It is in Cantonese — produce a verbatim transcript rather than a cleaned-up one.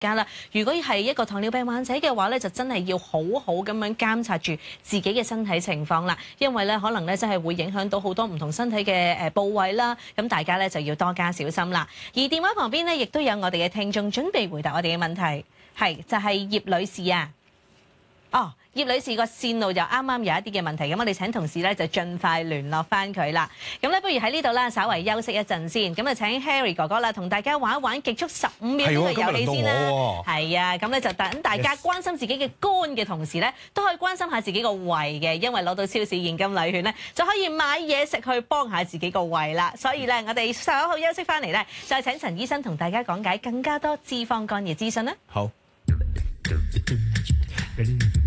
家啦，如果係一個糖尿病患者嘅話咧，就真係要好好咁樣監察住自己嘅身體情況啦，因為咧可能咧真係會影響到好多唔同身體嘅誒部位啦，咁大家咧就要多加小心啦。而電話旁邊咧亦都有我哋嘅聽眾準備回答我哋嘅問題，係就係葉女士啊，哦。葉女士個線路就啱啱有一啲嘅問題，咁我哋請同事咧就盡快聯絡翻佢啦。咁咧不如喺呢度啦，稍為休息一陣先。咁啊請 Harry 哥哥啦，同大家玩一玩極速十五秒呢個遊戲先啦。係啊，咁咧就等大家關心自己嘅肝嘅同時咧，都可以關心下自己個胃嘅，因為攞到超市現金禮券咧，就可以買嘢食去幫下自己個胃啦。所以咧，我哋稍後休息翻嚟咧，再請陳醫生同大家講解更加多脂肪肝嘅資訊啦。 好。